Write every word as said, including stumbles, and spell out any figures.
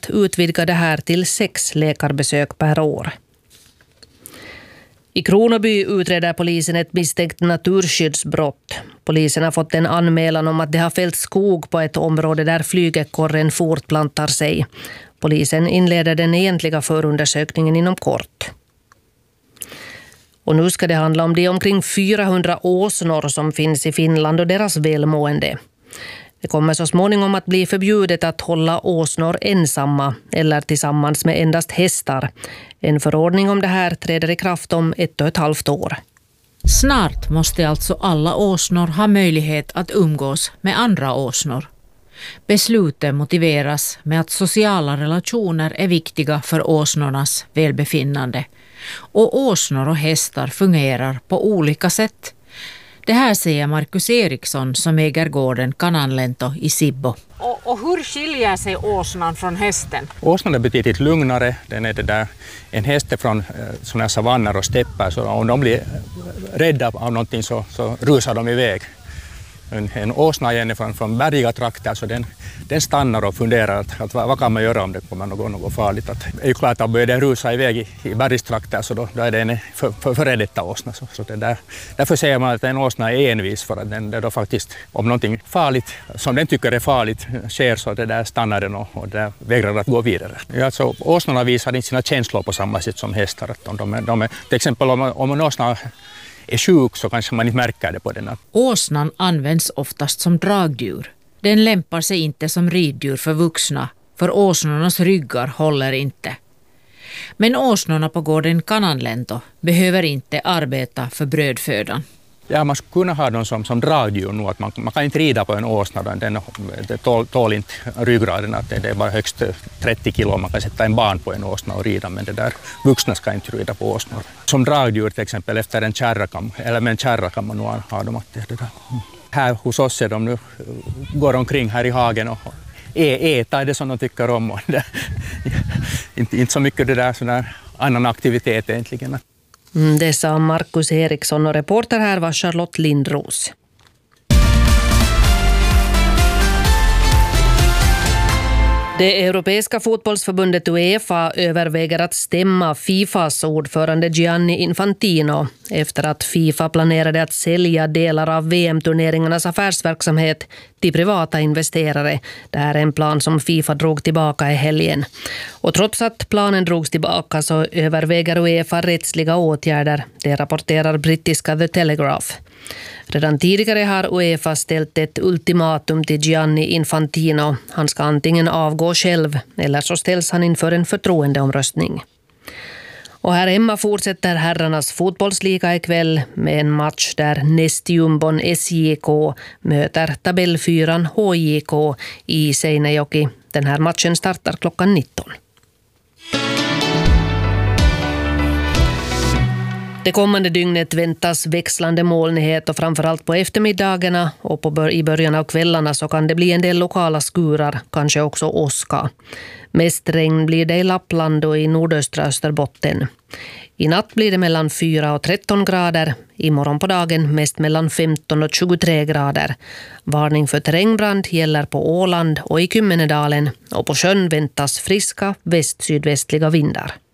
att utvidga det här till sex läkarbesök per år. I Kronoby utreder polisen ett misstänkt naturskyddsbrott. Polisen har fått en anmälan om att det har fällt skog på ett område där flygekorren fortplantar sig. Polisen inleder den egentliga förundersökningen inom kort. Och nu ska det handla om de omkring fyrahundra åsnor som finns i Finland och deras välmående. Det kommer så småningom att bli förbjudet att hålla åsnor ensamma eller tillsammans med endast hästar. En förordning om det här träder i kraft om ett och ett halvt år. Snart måste alltså alla åsnor ha möjlighet att umgås med andra åsnor. Beslutet motiveras med att sociala relationer är viktiga för åsnornas välbefinnande. Och åsnor och hästar fungerar på olika sätt. Det här säger Markus Eriksson som äger gården Kananlento i Sibbo. Och, och hur skiljer sig åsnan från hästen? Åsnan är betydligt lugnare. Den är det där, en häst är från sådana savanner och steppar, så om de blir rädda av någonting så, så rusar de iväg. En, en åsna igen är från, från bergiga trakter, så den, den stannar och funderar att, att vad, vad kan man göra om det kommer något, något farligt. Att, det är ju klart att börjar den rusa iväg i, i bergstrakter, så då, då är det en för, för, förädetta åsna. Så, så det där, därför säger man att en åsna är envis, för att den, det då faktiskt, om någonting farligt som den tycker är farligt sker, så det där stannar den och, och det där vägrar att gå vidare. Ja, alltså, åsnorna visar inte sina känslor på samma sätt som hästar. Att de, de är, de är, till exempel om, om en åsna är sjuk så kanske man inte märker det på den. Åsnan används oftast som dragdjur. Den lämpar sig inte som riddjur för vuxna, för åsnornas ryggar håller inte. Men åsnorna på gården Kananlento behöver inte arbeta för brödfödan. Ja, man skulle kunna ha dem som, som dragdjur nu. Att man, man kan inte rida på en åsna. Den, den tål, tål inte ryggraden. Att det, det är bara högst trettio kilo. Man kan sätta en barn på en åsna och rida. Men det där, vuxna ska inte rida på åsnor. Som dragdjur till exempel efter en kärra kan, eller med en kärra kan man nog ha dem. Att det där. Här hos oss är de nu, går omkring här i hagen och äta det som de tycker om. Och det, inte, inte så mycket det där, sån där annan aktivitet egentligen. Det sa Markus Eriksson och reporter här var Charlotte Lindros. Det europeiska fotbollsförbundet UEFA överväger att stämma FIFAs ordförande Gianni Infantino efter att FIFA planerade att sälja delar av V M-turneringarnas affärsverksamhet till privata investerare. Det här är en plan som FIFA drog tillbaka i helgen. Och trots att planen drogs tillbaka så överväger UEFA rättsliga åtgärder. Det rapporterar brittiska The Telegraph. Redan tidigare har UEFA ställt ett ultimatum till Gianni Infantino. Han ska antingen avgå själv eller så ställs han inför en förtroendeomröstning. Och här hemma fortsätter herrarnas fotbollsliga ikväll med en match där nästjumbon S J K möter tabellfyran H J K i Seinäjoki. Den här matchen startar klockan nitton. Det kommande dygnet väntas växlande molnighet och framförallt på eftermiddagarna och på i början av kvällarna så kan det bli en del lokala skurar, kanske också åska. Mest regn blir det i Lappland och i nordöstra Österbotten. I natt blir det mellan fyra och tretton grader, imorgon på dagen mest mellan femton och tjugotre grader. Varning för terrängbrand gäller på Åland och i Kymmenedalen och på sjön väntas friska väst-sydvästliga vindar.